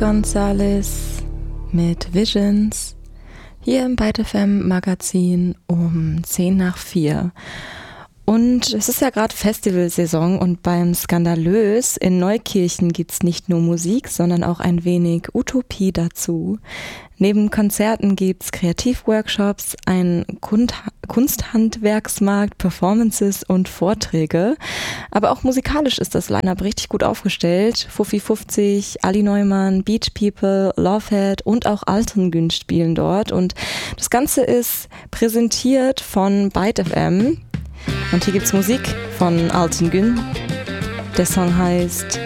Gonzalez mit Visions hier im Byte FM Magazin um 4:10. Und es ist ja gerade Festivalsaison und beim Skandalös in Neukirchen gibt's nicht nur Musik, sondern auch ein wenig Utopie dazu. Neben Konzerten gibt's Kreativworkshops, einen Kunsthandwerksmarkt, Performances und Vorträge. Aber auch musikalisch ist das Line-Up richtig gut aufgestellt. Fuffi 50, Ali Neumann, Beach People, Lovehead und auch Altengün spielen dort. Und das Ganze ist präsentiert von Byte FM. Und hier gibt's Musik von Altengün. Der Song heißt